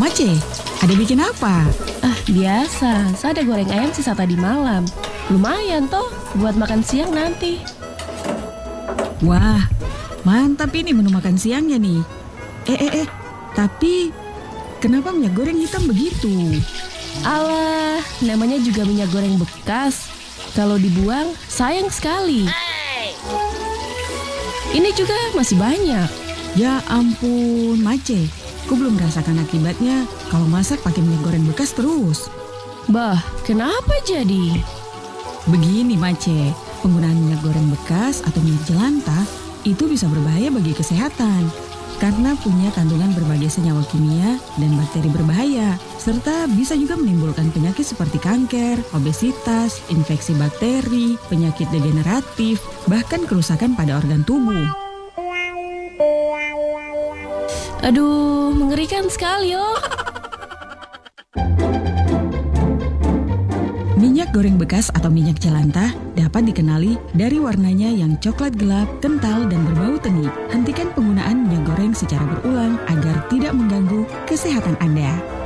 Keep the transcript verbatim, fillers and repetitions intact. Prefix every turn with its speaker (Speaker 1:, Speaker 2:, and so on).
Speaker 1: Mace, ada bikin apa?
Speaker 2: Ah, biasa. Saya ada goreng ayam sisa tadi malam. Lumayan toh buat makan siang nanti.
Speaker 1: Wah, mantap ini menu makan siangnya nih. Eh, eh, eh, tapi kenapa minyak goreng hitam begitu?
Speaker 2: Alah, namanya juga minyak goreng bekas. Kalau dibuang, sayang sekali. Ini juga masih banyak.
Speaker 1: Ya ampun, Mace. Aku belum merasakan akibatnya kalau masak pakai minyak goreng bekas terus.
Speaker 2: Bah, kenapa jadi?
Speaker 1: Begini Mace, penggunaan minyak goreng bekas atau minyak jelantah itu bisa berbahaya bagi kesehatan. Karena punya kandungan berbagai senyawa kimia dan bakteri berbahaya. Serta bisa juga menimbulkan penyakit seperti kanker, obesitas, infeksi bakteri, penyakit degeneratif, bahkan kerusakan pada organ tubuh.
Speaker 2: Aduh, mengerikan sekali oh.
Speaker 1: Minyak goreng bekas atau minyak jelantah dapat dikenali dari warnanya yang coklat gelap, kental, dan berbau tenik. Hentikan penggunaan minyak goreng secara berulang agar tidak mengganggu kesehatan Anda.